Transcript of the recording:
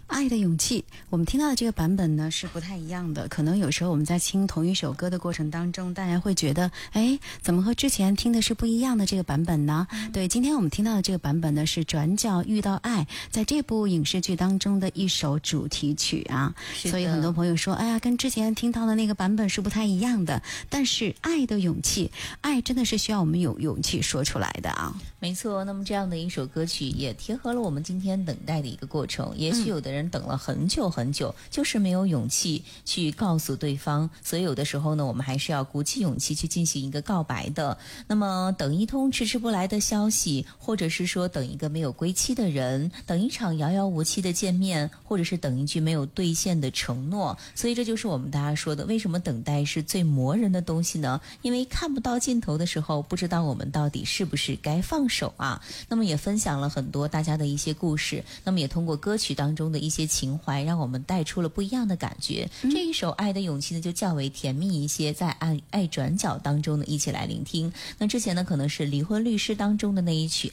爱的勇气，我们听到的这个版本呢是不太一样的。可能有时候我们在听同一首歌的过程当中，大家会觉得，哎，怎么和之前听的是不一样的这个版本呢？对，今天我们听到的这个版本呢是《转角遇到爱》，在这部影视剧当中的一首主题曲啊。所以很多朋友说，哎呀，跟之前听到的那个版本是不太一样的。但是爱的勇气，爱真的是需要我们有勇气说出来的啊。 没错，那么这样的一首歌曲也贴合了我们今天等待的一个过程。也许有的人等了很久很久，就是没有勇气去告诉对方，所以有的时候呢，我们还是要鼓起勇气去进行一个告白的。那么等一通迟迟不来的消息，或者是说等一个没有归期的人，等一场遥遥无期的见面，或者是等一句没有兑现的承诺。所以这就是我们大家说的，为什么等待是最磨人的东西呢？因为看不到尽头的时候，不知道我们到底是不是该放手啊。那么也分享了很多大家的一些故事，那么也通过歌曲当中的一些情怀，让我们带出了不一样的感觉。这一首《爱的勇气》呢，就较为甜蜜一些，在爱转角当中呢，一起来聆听。那之前呢，可能是离婚律师当中的那一曲《